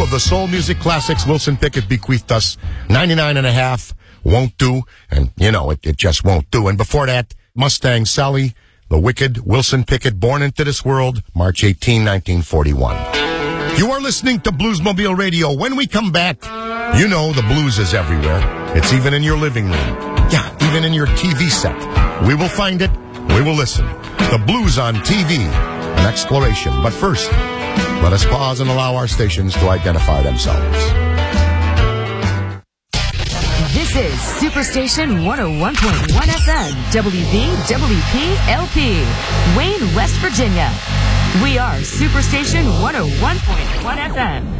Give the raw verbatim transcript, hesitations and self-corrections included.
of the soul music classics Wilson Pickett bequeathed us. ninety-nine and a half won't do, and you know, it, it just won't do. And before that, Mustang Sally, the wicked Wilson Pickett, born into this world, March eighteenth, nineteen forty-one. You are listening to Bluesmobile Radio. When we come back, you know the blues is everywhere. It's even in your living room. Yeah, even in your T V set. We will find it. We will listen. The blues on T V. An exploration. But first, let us pause and allow our stations to identify themselves. This is Superstation one oh one point one F M, W V W P L P, Wayne, West Virginia. We are Superstation one oh one point one F M.